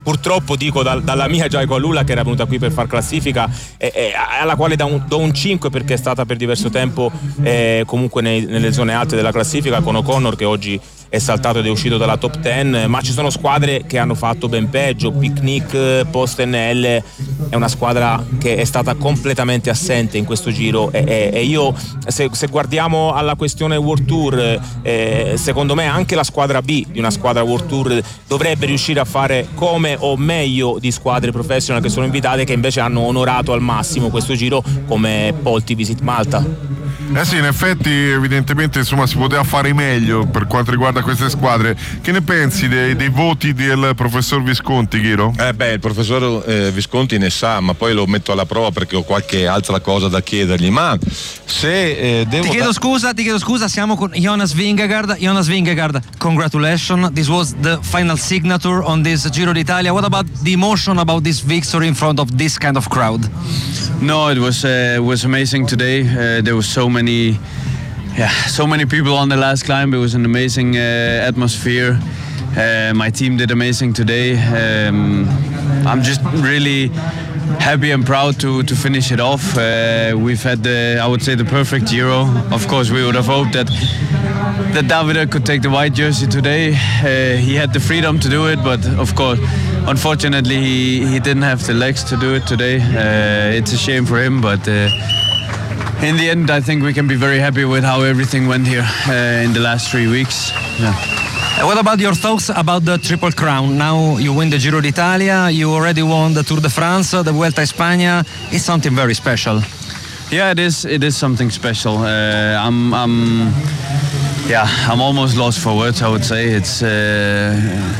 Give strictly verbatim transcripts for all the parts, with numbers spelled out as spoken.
Purtroppo dico dal, dalla mia Giacomo Lula, che era venuta qui per far classifica, e, e, alla quale do un, do un cinque, perché è stata per diverso tempo eh, comunque nei, nelle zone alte della classifica, con O'Connor che oggi è saltato ed è uscito dalla top dieci, ma ci sono squadre che hanno fatto ben peggio. Picnic, Post N L è una squadra che è stata completamente assente in questo giro, e, e, e io se, se guardiamo alla questione World Tour, eh, secondo me anche la squadra B di una squadra World Tour dovrebbe riuscire a fare come o meglio di squadre professional che sono invitate, che invece hanno onorato al massimo questo giro, come Polti Visit Malta. Eh sì, in effetti evidentemente insomma si poteva fare meglio per quanto riguarda queste squadre. Che ne pensi dei, dei voti del professor Visconti, Ghiro? Eh beh, il professor eh, Visconti ne sa, ma poi lo metto alla prova perché ho qualche altra cosa da chiedergli. Ma se eh, devo... Ti chiedo da- scusa, ti chiedo scusa, siamo con Jonas Vingegaard. Jonas Vingegaard, congratulations. This was the final signature on this Giro d'Italia. What about the emotion about this victory in front of this kind of crowd? No, it was uh, was amazing today. Uh, there was so many, yeah, so many people on the last climb. It was an amazing uh, atmosphere. Uh, my team did amazing today. Um, I'm just really happy and proud to to finish it off. Uh, we've had the, I would say, the perfect Giro. Of course, we would have hoped that that Davide could take the white jersey today. Uh, he had the freedom to do it, but of course, unfortunately, he, he didn't have the legs to do it today. Uh, it's a shame for him, but uh, in the end, I think we can be very happy with how everything went here uh, in the last three weeks. Yeah. Uh, What about your thoughts about the Triple Crown? Now you win the Giro d'Italia, you already won the Tour de France, the Vuelta a España. It's something very special. Yeah, it is. It is something special. Uh, I'm, I'm, yeah, I'm almost lost for words. I would say it's. Uh,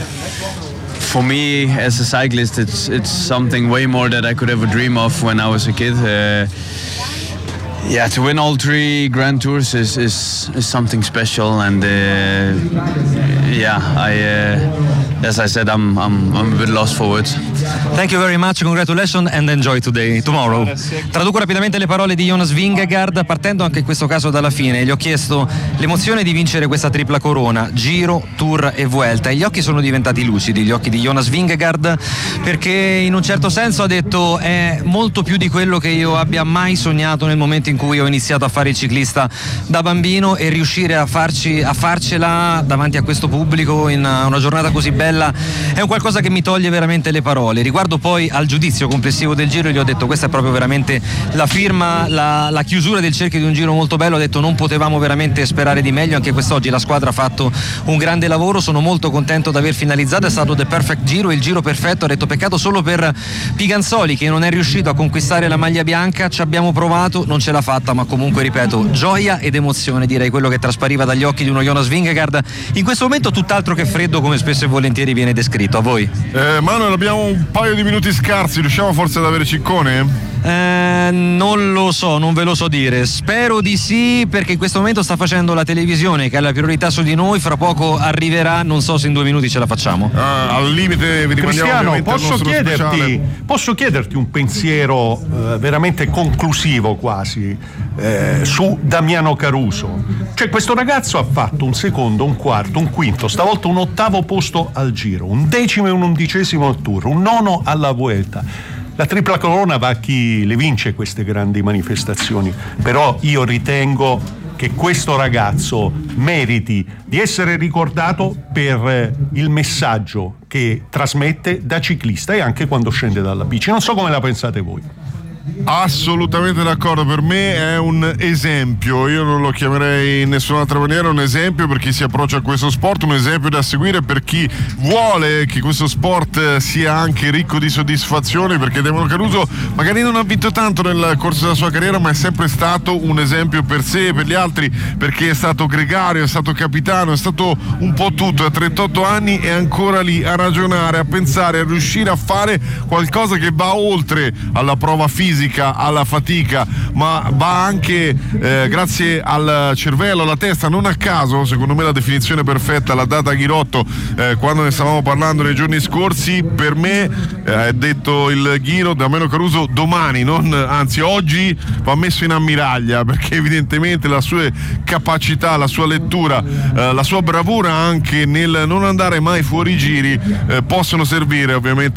For me, as a cyclist, it's it's something way more that I could ever dream of when I was a kid. Uh, yeah, to win all three Grand Tours is is, is something special, and uh, yeah, I uh, as I said, I'm I'm I'm a bit lost for words. Thank you very much, congratulations and enjoy today, tomorrow. Traduco rapidamente le parole di Jonas Vingegaard, partendo anche in questo caso dalla fine. Gli ho chiesto l'emozione di vincere questa tripla corona, Giro, Tour e Vuelta, e gli occhi sono diventati lucidi, gli occhi di Jonas Vingegaard, perché in un certo senso ha detto è molto più di quello che io abbia mai sognato nel momento in cui ho iniziato a fare il ciclista da bambino, e riuscire a farci a farcela davanti a questo pubblico in una giornata così bella è un qualcosa che mi toglie veramente le parole. Riguardo poi al giudizio complessivo del Giro, gli ho detto questa è proprio veramente la firma, la, la chiusura del cerchio di un Giro molto bello. Ho detto non potevamo veramente sperare di meglio, anche quest'oggi la squadra ha fatto un grande lavoro, sono molto contento di aver finalizzato, è stato the perfect Giro, il Giro perfetto. Ho detto peccato solo per Piganzoli che non è riuscito a conquistare la maglia bianca, ci abbiamo provato, non ce l'ha fatta, ma comunque ripeto, gioia ed emozione, direi quello che traspariva dagli occhi di uno Jonas Vingegaard, in questo momento tutt'altro che freddo, come spesso e volentieri viene descritto. A voi? Eh, Manuel, abbiamo un paio di minuti scarsi, riusciamo forse ad avere Ciccone? Eh, non lo so, non ve lo so dire, spero di sì, perché in questo momento sta facendo la televisione che ha la priorità su di noi, fra poco arriverà, non so se in due minuti ce la facciamo. Ah, al limite vi rimandiamo. Cristiano, posso chiederti, posso chiederti un pensiero eh, veramente conclusivo quasi eh, su Damiano Caruso. Cioè, questo ragazzo ha fatto un secondo, un quarto, un quinto, stavolta un ottavo posto al Giro, un decimo e un undicesimo al Tour, un nono alla Vuelta. La tripla corona va a chi le vince queste grandi manifestazioni, però io ritengo che questo ragazzo meriti di essere ricordato per il messaggio che trasmette da ciclista e anche quando scende dalla bici. Non so come la pensate voi. Assolutamente d'accordo, per me è un esempio, io non lo chiamerei in nessun'altra maniera, un esempio per chi si approccia a questo sport, un esempio da seguire per chi vuole che questo sport sia anche ricco di soddisfazioni, perché Damiano Caruso magari non ha vinto tanto nel corso della sua carriera, ma è sempre stato un esempio per sé e per gli altri, perché è stato gregario, è stato capitano, è stato un po' tutto. A trentotto anni è ancora lì a ragionare, a pensare, a riuscire a fare qualcosa che va oltre alla prova fisica, alla fatica, ma va anche eh, grazie al cervello, alla testa. Non a caso, secondo me, la definizione perfetta l'ha data Ghirotto eh, quando ne stavamo parlando nei giorni scorsi. Per me è eh, detto il Giro, Damiano Caruso domani, non, anzi oggi, va messo in ammiraglia, perché evidentemente la sua capacità, la sua lettura, eh, la sua bravura anche nel non andare mai fuori giri eh, possono servire ovviamente